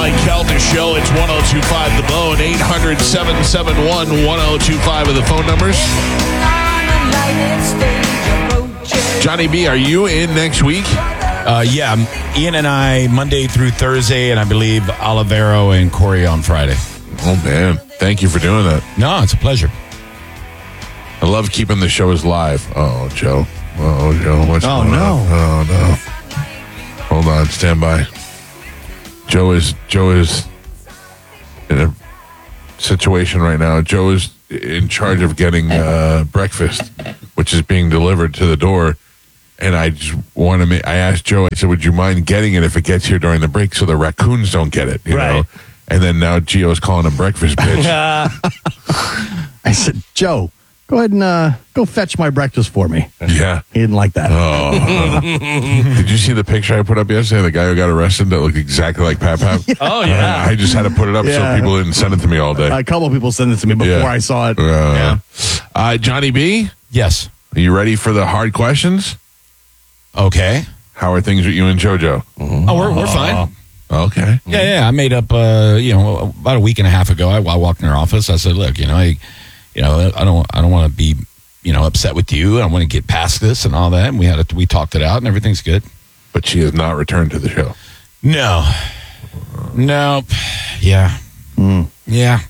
Mike Calta Show. It's 102.5 The Bone. 800-771-1025 are the phone numbers. Johnny B, are you in next week? Yeah, Ian and I Monday through Thursday, and I believe Olivero and Corey on Friday. Oh, man. Thank you for doing that. No, it's a pleasure. I love keeping the shows live. Oh, Joe. Oh, Joe. What's going on? Oh, no. Hold on. Stand by. Joe is in a situation right now. Joe is in charge of getting breakfast, which is being delivered to the door. And I just want to I asked Joe, I said, would you mind getting it if it gets here during the break so the raccoons don't get it, you know? And then now Gio's calling him breakfast, bitch. I said, Joe, go ahead and go fetch my breakfast for me. Yeah. He didn't like that. Oh. Did you see the picture I put up yesterday? The guy who got arrested that looked exactly like Pap Pap? Oh, yeah. I just had to put it up so people didn't send it to me all day. A couple of people sent it to me before I saw it. Johnny B? Yes. Are you ready for the hard questions? Okay. How are things with you and JoJo? Oh, we're fine. Okay. Yeah. I made up, about a week and a half ago. I walked in her office. I said, "Look, I don't want to be, upset with you. I want to get past this and all that." And we talked it out, and everything's good. But she has not returned to the show. No. Yeah. Yeah.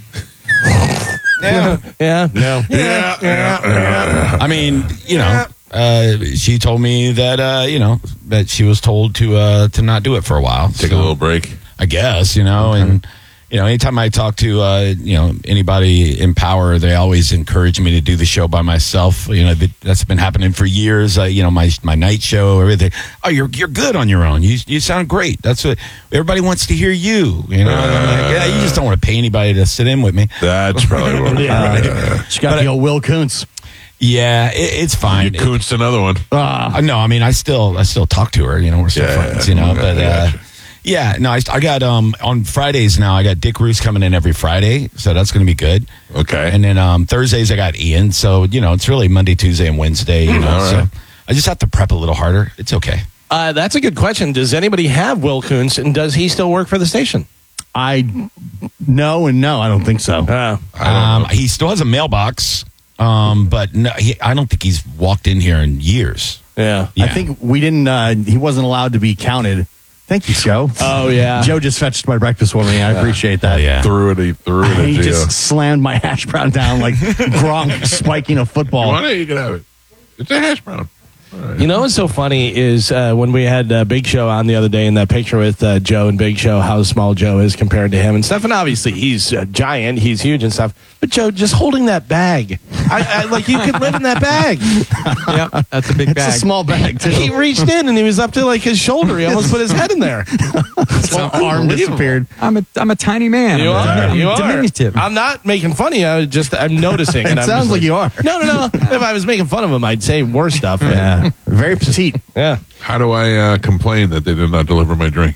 I mean, she told me that that she was told to not do it for a while. Take a little break, I guess. And anytime I talk to anybody in power, they always encourage me to do the show by myself. That's been happening for years. My night show, everything. Oh, you're good on your own. You sound great. That's what everybody wants to hear. You know. I'm like, you just don't want to pay anybody to sit in with me. That's probably what. She got the old Will Kuntz. Yeah, it's fine. You Kuntzed another one. No, I mean, I still talk to her. We're still friends. But I got on Fridays now. I got Dick Roos coming in every Friday, so that's going to be good. Okay. And then Thursdays I got Ian. So it's really Monday, Tuesday, and Wednesday. So right. I just have to prep a little harder. It's okay. That's a good question. Does anybody have Will Kuntz, and does he still work for the station? No, I don't think so. He still has a mailbox. But no, I don't think he's walked in here in years. Yeah. I think we didn't, he wasn't allowed to be counted. Thank you, Joe. Oh, yeah. Joe just fetched my breakfast for me. I appreciate that. Yeah. Threw it at He Gio. just slammed my hash brown down like Gronk spiking a football. You want it? You can have it. It's a hash brown. Right. What's so funny is when we had Big Show on the other day in that picture with Joe and Big Show, how small Joe is compared to him and stuff. And obviously he's giant, he's huge and stuff. But Joe, just holding that bag, I like you could live in that bag. Yeah, that's a big bag. It's a small bag too. He reached in and he was up to like his shoulder. He almost put his head in there. His arm disappeared. I'm a tiny man. I'm diminutive. I'm not making fun of you. I'm noticing. It sounds like you are. No. If I was making fun of him, I'd say worse stuff. Yeah. Very petite. Yeah. How do I complain that they did not deliver my drink?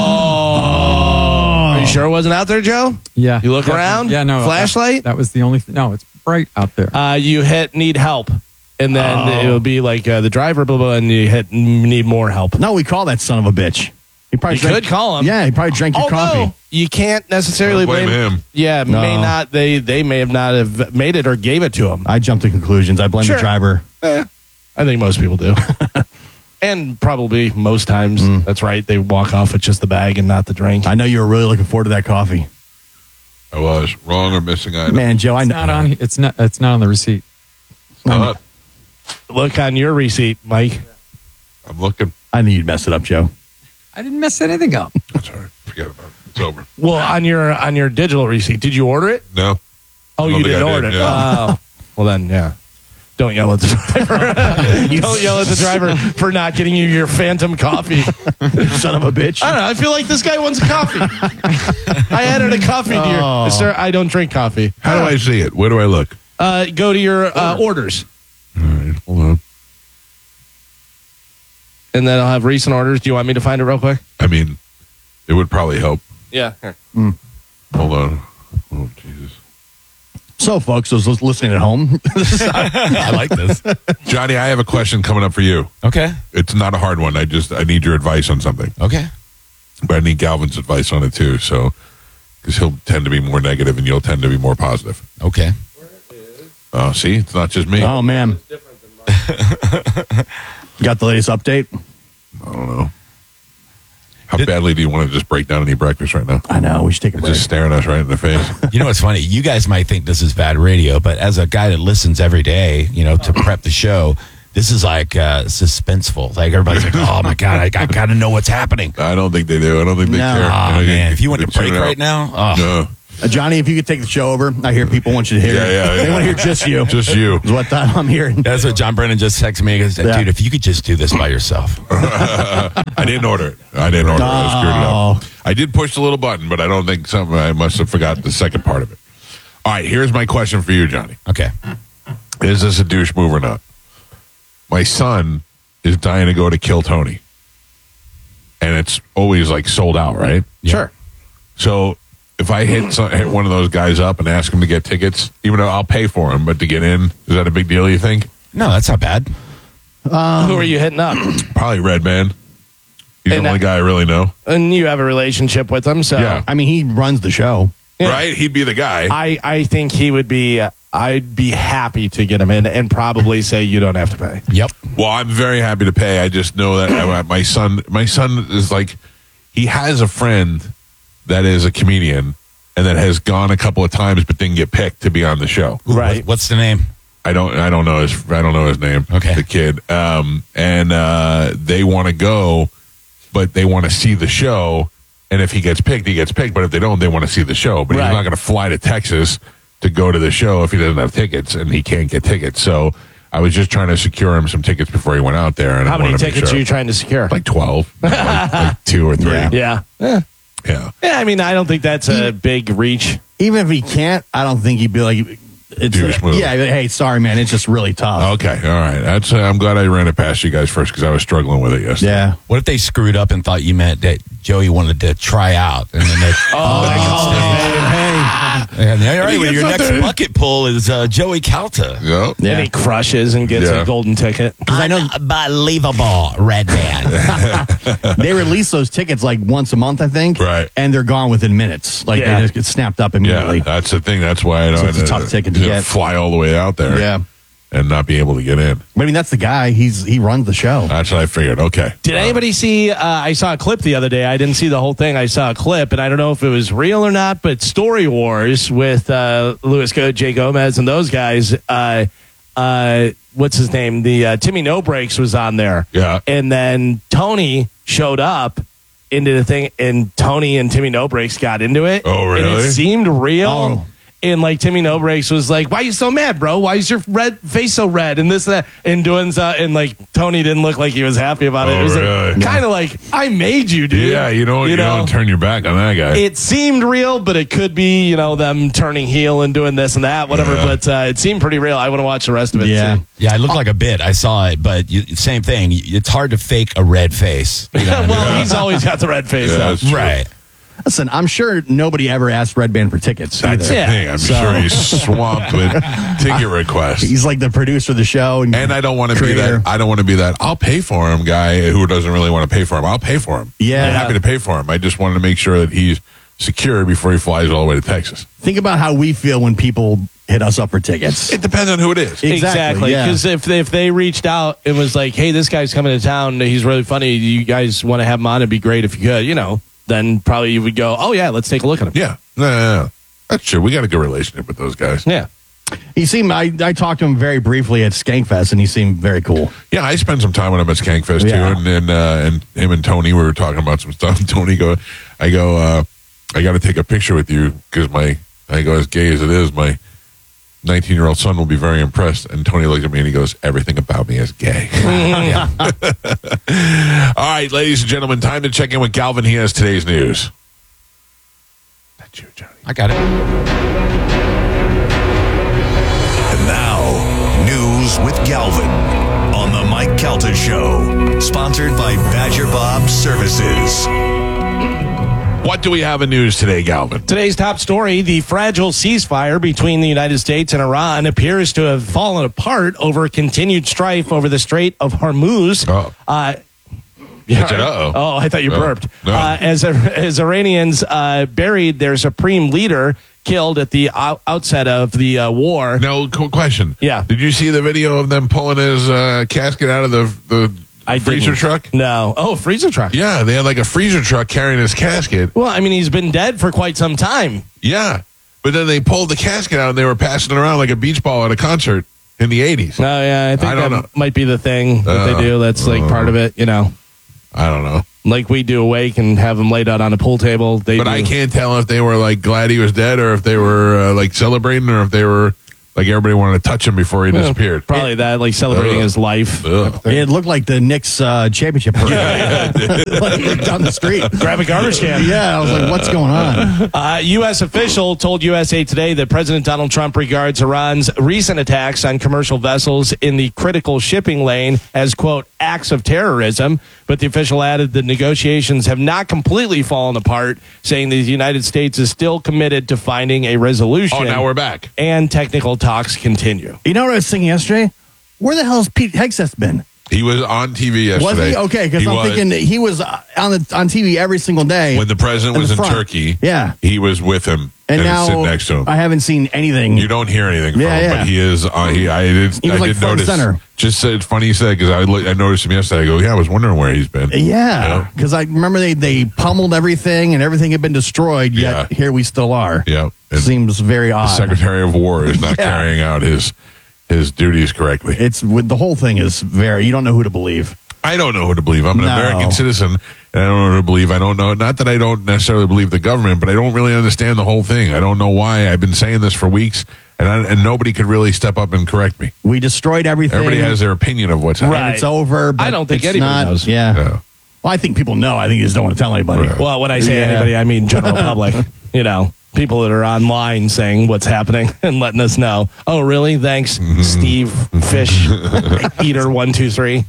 Are you sure it wasn't out there, Joe? Yeah. You look around? Yeah, no. Flashlight? That was the only thing. No, it's bright out there. You hit need help. And then it'll be like the driver, blah, blah, and you hit need more help. No, we call that son of a bitch. He probably could call him. Yeah, he probably drank your coffee. No, you can't necessarily blame him. Yeah, No. may not. They may have not have made it or gave it to him. I jumped to conclusions. I blame the driver. I think most people do. And probably most times, that's right. They walk off with just the bag and not the drink. I know you were really looking forward to that coffee. I was wrong or missing item. Man, Joe, I know. It's not on the receipt. Not. Look on your receipt, Mike. I'm looking. I knew you'd mess it up, Joe. I didn't mess anything up. That's all right. Forget about it. It's over. Well, on your digital receipt, did you order it? No. Oh, I you don't think didn't I order did, it. yeah. Oh, well then, yeah. Don't yell at the driver. Don't yell at the driver for not getting you your phantom coffee. Son of a bitch. I don't know. I feel like this guy wants coffee. I added a coffee to your... Sir, I don't drink coffee. How do I see it? Where do I look? Go to your orders. All right. Hold on. And then I'll have recent orders. Do you want me to find it real quick? I mean, it would probably help. Yeah. Here. Hold on. Oh, Jesus. So, folks, those listening at home, I like this. Johnny, I have a question coming up for you. Okay. It's not a hard one. I need your advice on something. Okay. But I need Galvin's advice on it too. So, because he'll tend to be more negative and you'll tend to be more positive. Okay. Oh, see, it's not just me. Oh, man. Got the latest update? I don't know. How badly do you want to just break down any breakfast right now? I know. We should take a It's break. just staring us right in the face. You know what's funny? You guys might think this is bad radio, but as a guy that listens every day, to prep the show, this is like suspenseful. Like everybody's like, "Oh my god, I got to know what's happening." I don't think they do. I don't think they No. care. Oh man, if you went to Tune break it out. right now, No. Johnny, if you could take the show over, I hear people want you to hear. Yeah. They want to hear just you. Just you. Is what I'm hearing. that's what John Brennan just texted me. He goes, "Dude, Yeah. if you could just do this by yourself." I didn't order it. I screwed it up. I did push the little button, but I don't think I must have forgot the second part of it. All right, here's my question for you, Johnny. Okay. Is this a douche move or not? My son is dying to go to Kill Tony. And it's always like sold out, right? Sure. So if I hit one of those guys up and ask him to get tickets, even though I'll pay for them, but to get in, is that a big deal, you think? No, that's not bad. Who are you hitting up? Probably Redman. He's And the only guy I really know. And you have a relationship with him, so Yeah. I mean, he runs the show. Yeah. Right? He'd be the guy. I think he would be. I'd be happy to get him in and probably say you don't have to pay. Yep. Well, I'm very happy to pay. I just know that my son is like, he has a friend that is a comedian and that has gone a couple of times but didn't get picked to be on the show. Right. What's the name? I don't know his name. Okay. The kid. And they want to go, but they want to see the show. And if he gets picked, he gets picked. But if they don't, they want to see the show. But Right. he's not going to fly to Texas to go to the show if he doesn't have tickets, and he can't get tickets. So I was just trying to secure him some tickets before he went out there. And How I many wanted to make tickets sure. are you trying to secure? Like 12, like 2 or 3. Yeah. Yeah. Yeah. Yeah, I mean, I don't think that's a big reach. Even if he can't, I don't think he'd be like, it's Douche move. yeah, hey, sorry, man. It's just really tough. Okay. All right. That's. I'm glad I ran it past you guys first because I was struggling with it yesterday. Yeah. What if they screwed up and thought you meant that Joey wanted to try out, and then they and all right, well, your next bucket pull is Joey Calta. Yep. Yeah. And he crushes and gets Yeah. a golden ticket. Because I know Unbelievable, Red Man. they release those tickets like once a month, I think. Right. And they're gone within minutes. Like Yeah. they just get snapped up Yeah. immediately. That's the thing. That's why I don't. So it's a tough ticket to get. Fly all the way out there. Yeah. And not be able to get in. But I mean, that's the guy. He runs the show. That's what I figured. Okay. Did anybody see? I saw a clip the other day. I didn't see the whole thing. I saw a clip, and I don't know if it was real or not. But Story Wars with Louis J. Gomez and those guys. What's his name? The Timmy No Breaks was on there. Yeah. And then Tony showed up into the thing, and Tony and Timmy No Breaks got into it. Oh, really? And it seemed real. Oh. And like Timmy No Breaks was like, "Why are you so mad, bro? Why is your face so red?" And this and that, and doing so, and like Tony didn't look like he was happy about it. Oh, It was really? kind of like, "I made you, dude." Yeah. You don't turn your back on that guy. It seemed real, but it could be, them turning heel and doing this and that, whatever. Yeah. But it seemed pretty real. I want to watch the rest of it. Yeah. too. Yeah, it looked like a bit. I saw it, but same thing. It's hard to fake a red face. You know what I mean? Well, he's always got the red face. Yeah, though. that's true. Right. Listen, I'm sure nobody ever asked Red Band for tickets. That's either. the Yeah. thing. I'm So- sure he's swamped with ticket requests. He's like the producer of the show. And And I don't want to be creator. that. I don't want to be that. I'll pay for him guy who doesn't really want to pay for him. I'll pay for him. Yeah. I'm happy to pay for him. I just wanted to make sure that he's secure before he flies all the way to Texas. Think about how we feel when people hit us up for tickets. It depends on who it is. Exactly, yeah. Because if they reached out and was like, "Hey, this guy's coming to town. He's really funny. You guys want to have him on? It'd be great if you could." Then probably you would go, "Oh yeah, let's take a look at him." Yeah. No. That's true. We got a good relationship with those guys. Yeah. He seemed. I talked to him very briefly at Skankfest, and he seemed very cool. Yeah, I spent some time with him at Skankfest Yeah. too, and him and Tony, we were talking about some stuff. And Tony I got to take a picture with you because as gay as it is, my 19-year-old son will be very impressed. And Tony looked at me and he goes, "Everything about me is gay." All right, ladies and gentlemen, time to check in with Galvin. He has today's news. That's you, Johnny. I got it. And now, news with Galvin on the Mike Calta Show, sponsored by Badger Bob Services. What do we have in news today, Galvin? Today's top story: the fragile ceasefire between the United States and Iran appears to have fallen apart over continued strife over the Strait of Hormuz. Oh. I said, uh-oh. Oh, I thought you burped. No. As Iranians buried their supreme leader, killed at the outset of the war. No, question. Yeah. Did you see the video of them pulling his casket out of the freezer didn't. truck? No. Oh, freezer truck. Yeah, they had like a freezer truck carrying his casket. Well, I mean, he's been dead for quite some time. Yeah. But then they pulled the casket out and they were passing it around like a beach ball at a concert in the 80s. Oh, yeah. I think I don't that know. might be the thing that they do. That's like part of it, I don't know. Like we do awake and have him laid out on a pool table. But I can't tell if they were like glad he was dead or if they were like celebrating or if they were like everybody wanted to touch him before he disappeared. Probably that, like celebrating his life. It looked like the Knicks championship parade. Like, down the street. Grab a garbage can. Yeah, I was like, what's going on? U.S. official told USA Today that President Donald Trump regards Iran's recent attacks on commercial vessels in the critical shipping lane as, quote, acts of terrorism. But the official added the negotiations have not completely fallen apart, saying the United States is still committed to finding a resolution. Oh, now we're back. And technical talks continue. You know what I was thinking yesterday? Where the hell has Pete Hegseth been? He was on TV yesterday. Was he? Okay, because I'm thinking that he was on TV every single day. When the president was in Turkey, yeah, he was with him and now sitting next to him. I haven't seen anything. You don't hear anything from him, but he is. I did like front notice. Center. Just it's funny you said because I noticed him yesterday. I go, yeah, I was wondering where he's been. Yeah, because I remember they pummeled everything and everything had been destroyed. Yet here we still are. Yeah, seems very odd. The Secretary of War is not carrying out his duties correctly. The whole thing is very. You don't know who to believe. I don't know who to believe. I'm an American citizen, and I don't know who to believe. I don't know. Not that I don't necessarily believe the government, but I don't really understand the whole thing. I don't know why. I've been saying this for weeks, and nobody could really step up and correct me. We destroyed everything. Everybody has their opinion of what's happening. Right. It's over. But I don't think it's anybody knows. Yeah. Yeah. Well, I think people know. I think you just don't want to tell anybody. Right. Well, when I say anybody, I mean general public. People that are online saying what's happening and letting us know. Oh, really? Thanks, Steve Fish Eater 123.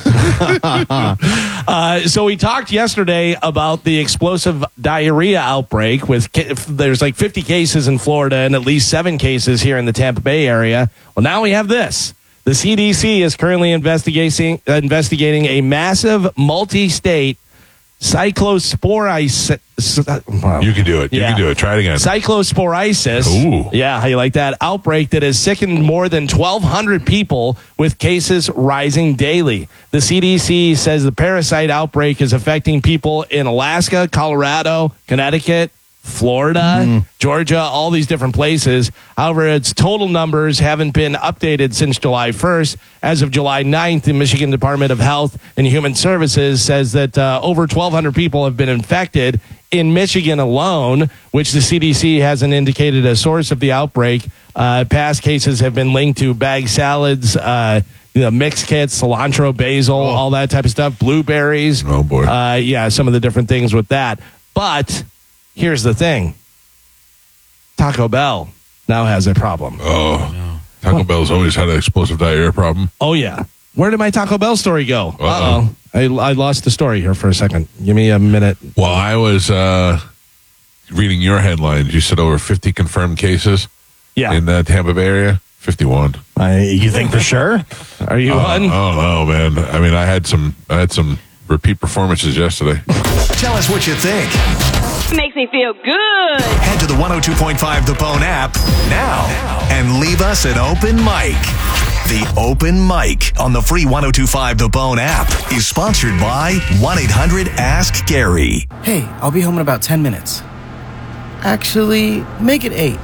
So we talked yesterday about the explosive diarrhea outbreak. There's like 50 cases in Florida and at least 7 cases here in the Tampa Bay area. Well, now we have this. The CDC is currently investigating a massive multi-state cyclosporiasis. You can do it. You can do it. Try it again. Cyclosporiasis. Ooh. Yeah, how you like that? Outbreak that has sickened more than 1,200 people with cases rising daily. The CDC says the parasite outbreak is affecting people in Alaska, Colorado, Connecticut, Florida, Georgia, all these different places. However, its total numbers haven't been updated since July 1st. As of July 9th, the Michigan Department of Health and Human Services says that over 1,200 people have been infected in Michigan alone, which the CDC hasn't indicated a source of the outbreak. Past cases have been linked to bag salads, mix kits, cilantro, basil, all that type of stuff, blueberries. Oh, boy. Some of the different things with that. But here's the thing. Taco Bell now has a problem. Oh, no. Taco Bell's always had an explosive diarrhea problem. Oh, yeah. Where did my Taco Bell story go? Uh-oh. I lost the story here for a second. Give me a minute. Well, I was reading your headlines. You said over 50 confirmed cases in the Tampa Bay area. 51. You think for sure? Are you on? Oh, no, man. I mean, I had some repeat performances yesterday. Tell us what you think. Makes me feel good. Head to the 102.5 The Bone app now and leave us an open mic. The Open Mic on the free 102.5 The Bone app is sponsored by 1-800-ASK-GARY. Hey, I'll be home in about 10 minutes. Actually, make it 8.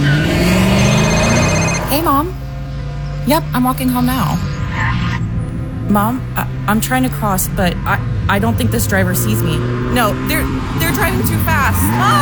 Hey, Mom. Yep, I'm walking home now. Mom, I'm trying to cross, but I don't think this driver sees me. No, they're driving too fast.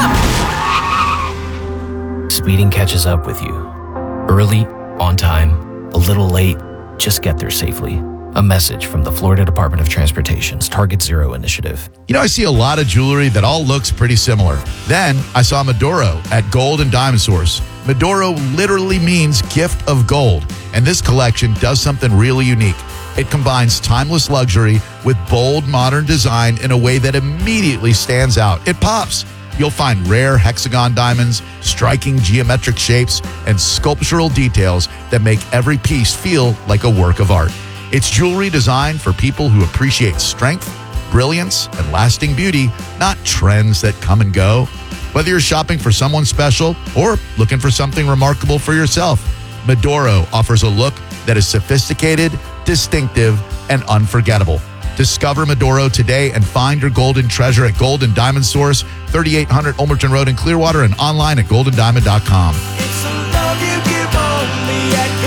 Mom! Speeding catches up with you. Early, on time, a little late, just get there safely. A message from the Florida Department of Transportation's Target Zero initiative. I see a lot of jewelry that all looks pretty similar. Then I saw Medoro at Gold and Diamond Source. Medoro literally means gift of gold, and this collection does something really unique. It combines timeless luxury with bold modern design in a way that immediately stands out. It pops. You'll find rare hexagon diamonds, striking geometric shapes, and sculptural details that make every piece feel like a work of art. It's jewelry designed for people who appreciate strength, brilliance and lasting beauty, not trends that come and go. Whether you're shopping for someone special or looking for something remarkable for yourself, Medoro offers a look that is sophisticated, distinctive, and unforgettable. Discover Medoro today and find your golden treasure at Gold and Diamond Source, 3800 Ulmerton Road in Clearwater, and online at goldendiamond.com. It's a love you give only at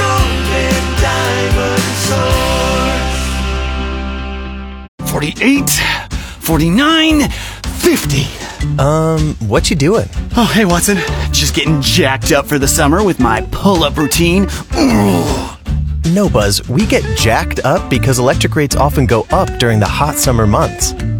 Gold and Diamond Source. 48, 49, 50. What you doing? Oh, hey, Watson. Just getting jacked up for the summer with my pull-up routine. Ooh. No, Buzz, we get jacked up because electric rates often go up during the hot summer months.